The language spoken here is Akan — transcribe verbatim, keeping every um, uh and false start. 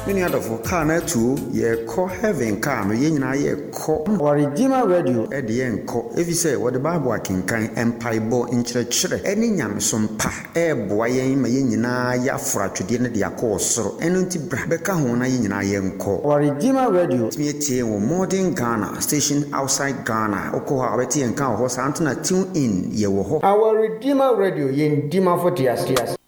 Many other for car na two ye call heaven car no ye nyina ye call our Redeemer Radio e de yen call if you say what the Bible can kan empire bo nkyerɛkyerɛ ɛne nyamesom pa e boa yen ma ye nyina ya afratwede ne de akɔ soro ɛno nti bra bɛka ho na ye nyina ye nkɔ our Redeemer Radio me tie wo modern Ghana station outside Ghana okɔ ha obeti yen kan ho sa antena tune in ye wo ho our Redeemer Radio yen dima for tias tias